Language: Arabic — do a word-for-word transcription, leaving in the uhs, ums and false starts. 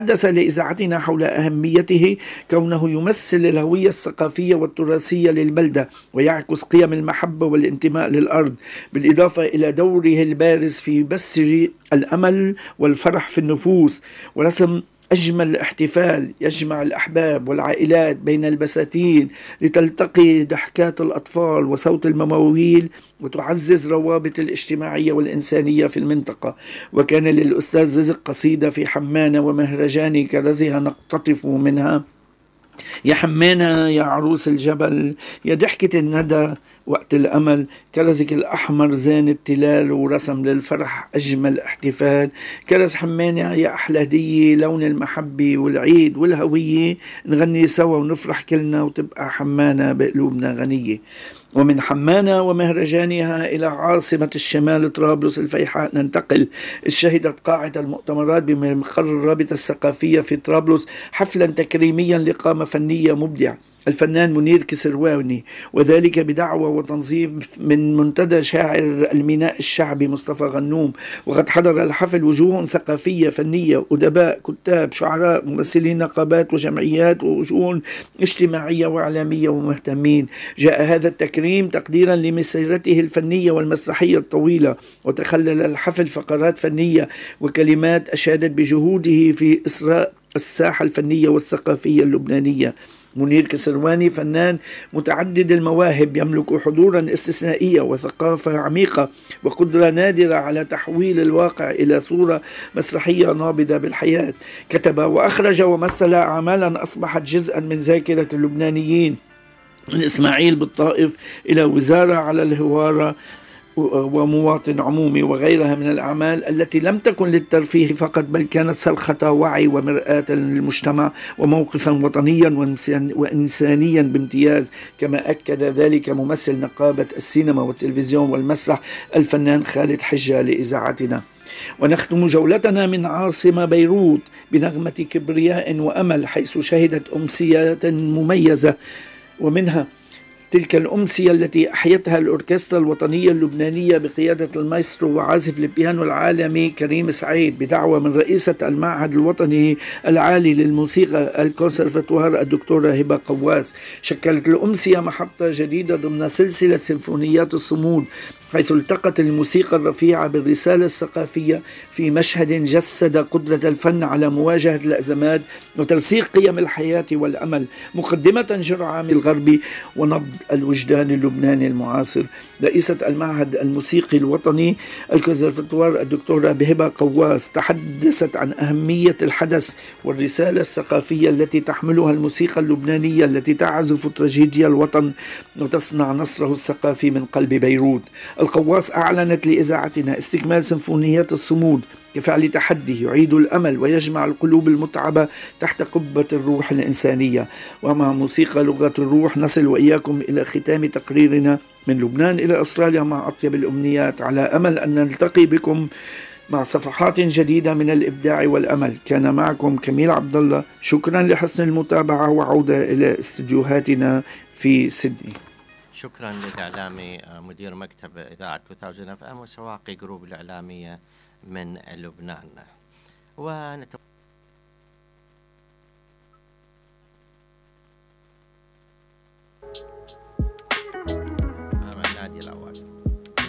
تحدث لإذاعتنا حول أهميته كونه يمثل الهوية الثقافية والتراثية للبلدة ويعكس قيم المحبة والانتماء للأرض، بالإضافة إلى دوره البارز في بث الأمل والفرح في النفوس ورسم أجمل احتفال يجمع الأحباب والعائلات بين البساتين لتلتقي ضحكات الأطفال وصوت المواويل وتعزز روابط الاجتماعية والإنسانية في المنطقة. وكان للأستاذ رزق قصيدة في حمانة ومهرجان كرزها نقتطف منها: يا حمانة يا عروس الجبل، يا ضحكة الندى وقت الأمل، كرزك الأحمر زين التلال ورسم للفرح أجمل احتفال. كرز حمانة يا أحلى هدية، لون المحبة والعيد والهوية، نغني سوا ونفرح كلنا وتبقى حمانة بقلوبنا غنية. ومن حمانة ومهرجانها إلى عاصمة الشمال طرابلس الفيحاء ننتقل. شهدت قاعة المؤتمرات بمقر الرابطة الثقافية في طرابلس حفلا تكريميا لقامة فنية مبدع الفنان منير كسرواني، وذلك بدعوة وتنظيم من منتدى شاعر الميناء الشعبي مصطفى غنوم. وقد حضر الحفل وجوه ثقافية فنية، أدباء، كتاب، شعراء، ممثلين نقابات وجمعيات ووجوه اجتماعية وإعلامية ومهتمين. جاء هذا التكريم تقديرا لمسيرته الفنية والمسرحية الطويلة، وتخلل الحفل فقرات فنية وكلمات أشادت بجهوده في إسراء الساحة الفنية والثقافية اللبنانية. منير كسرواني فنان متعدد المواهب، يملك حضورا استثنائية وثقافة عميقة وقدرة نادرة على تحويل الواقع إلى صورة مسرحية نابضة بالحياة. كتب وأخرج ومثل أعمالا أصبحت جزءا من ذاكرة اللبنانيين، من إسماعيل بالطائف إلى وزارة على الهوارة ومواطن عمومي وغيرها من الأعمال التي لم تكن للترفيه فقط، بل كانت صرخة وعي ومرآة للمجتمع وموقفا وطنيا وإنسانيا بامتياز، كما أكد ذلك ممثل نقابة السينما والتلفزيون والمسرح الفنان خالد حجة لإذاعتنا. ونختم جولتنا من عاصمة بيروت بنغمة كبرياء وأمل، حيث شهدت أمسيات مميزة، ومنها تلك الأمسية التي أحيتها الأوركسترا الوطنية اللبنانية بقيادة المايسترو وعازف البيانو العالمي كريم سعيد بدعوة من رئيسة المعهد الوطني العالي للموسيقى الكونسرفتوار الدكتورة هبة قواس. شكلت الأمسية محطة جديدة ضمن سلسلة سيمفونيات الصمود، حيث التقت الموسيقى الرفيعة بالرسالة الثقافية في مشهد جسد قدرة الفن على مواجهة الأزمات وترسيخ قيم الحياة والأمل، مقدمة جرعة من الغرب ونبض الوجدان اللبناني المعاصر. رئيسة المعهد الموسيقي الوطني الكونسرفتوار الدكتورة هبة قواس تحدثت عن أهمية الحدث والرسالة الثقافية التي تحملها الموسيقى اللبنانية التي تعزف تراجيديا الوطن وتصنع نصره الثقافي من قلب بيروت. القواس أعلنت لإذاعتنا استكمال سيمفونيات الصمود كفعل تحدي يعيد الأمل ويجمع القلوب المتعبة تحت قبة الروح الإنسانية. ومع موسيقى لغة الروح نصل وإياكم إلى ختام تقريرنا من لبنان إلى أستراليا مع أطيب الأمنيات، على أمل أن نلتقي بكم مع صفحات جديدة من الإبداع والأمل. كان معكم كميل عبد الله، شكرا لحسن المتابعة، وعودة إلى استديوهاتنا في سيدني. شكرا للإعلامي مدير مكتب إذاعة ألف اف ام وسواقي جروب الإعلامية من لبنان. ونتمنى